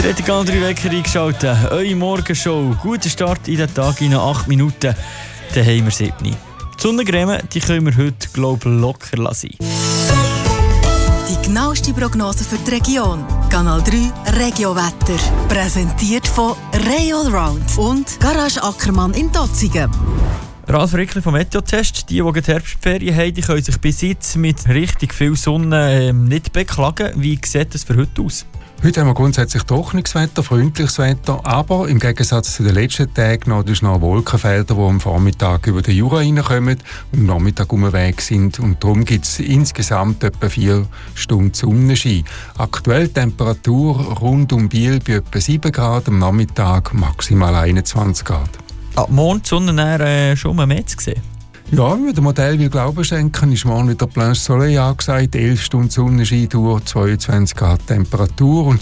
Ihr habt die andere Wecker eingeschaltet. Eure Morgenshow. Guter Start in den Tag in 8 Minuten. Dann haben wir 7. Die Sonnencreme, die können wir heute, glaube ich, locker lassen. Die genaueste Prognose für die Region. Kanal 3 Regiowetter. Präsentiert von Ray Allround und Garage Ackermann in Totzigen. Ralf Rickli vom Meteotest. Die Herbstferien haben, die können sich bis jetzt mit richtig viel Sonne nicht beklagen. Wie sieht das für heute aus? Heute haben wir grundsätzlich trockenes Wetter, freundliches Wetter, aber im Gegensatz zu den letzten Tagen noch Wolkenfelder, die am Vormittag über den Jura reinkommen und am Nachmittag Weg sind. Und darum gibt es insgesamt etwa 4 Stunden Sonnenschein. Aktuell Temperatur rund um Biel bei etwa 7 Grad, am Nachmittag maximal 21 Grad. Ab morgen die Sonne schon mal mehr zu sehen? Ja, wie der Modell will Glauben schenken, ist morgen wieder Blanche Soleil angesagt, 11 Stunden Sonnenschein durch, 22 Grad Temperatur und